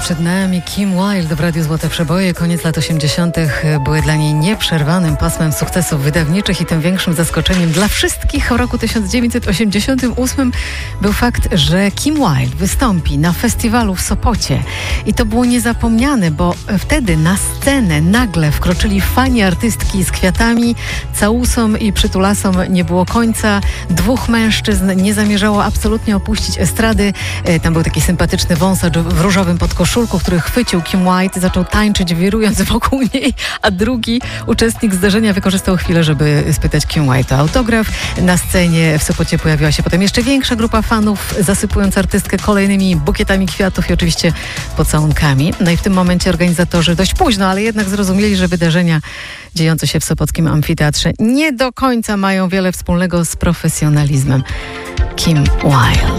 Przed nami Kim Wilde w Radiu Złote Przeboje. Koniec lat 80. były dla niej nieprzerwanym pasmem sukcesów wydawniczych i tym większym zaskoczeniem dla wszystkich w roku 1988 był fakt, że Kim Wilde wystąpi na festiwalu w Sopocie. I to było niezapomniane, bo wtedy na scenę nagle wkroczyli fani artystki z kwiatami, całusom i przytulasom nie było końca. Dwóch mężczyzn nie zamierzało absolutnie opuścić estrady. Tam był taki sympatyczny wąsacz w różowym podkoszulku, który chwycił Kim Wilde, zaczął tańczyć, wirując wokół niej, a drugi uczestnik zdarzenia wykorzystał chwilę, żeby spytać Kim Wilde o autograf. Na scenie w Sopocie pojawiła się potem jeszcze większa grupa fanów, zasypując artystkę kolejnymi bukietami kwiatów i oczywiście pocałunkami. No i w tym momencie organizatorzy dość późno, ale jednak zrozumieli, że wydarzenia dziejące się w sopockim amfiteatrze nie do końca mają wiele wspólnego z profesjonalizmem Kim Wilde.